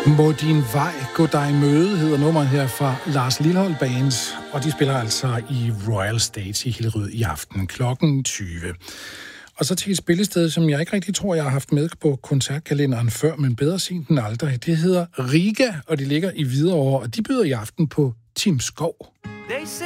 Må din vej gå dig i møde, hedder nummeret her fra Lars Lilholt Bands, og de spiller altså i Royal Stage i Hillerød i aften klokken 20. Og så til et spillested, som jeg ikke rigtig tror, jeg har haft med på koncertkalenderen før, men bedre sent end aldrig. Det hedder Riga, og det ligger i Hvidovre, og de byder i aften på Tim Skov.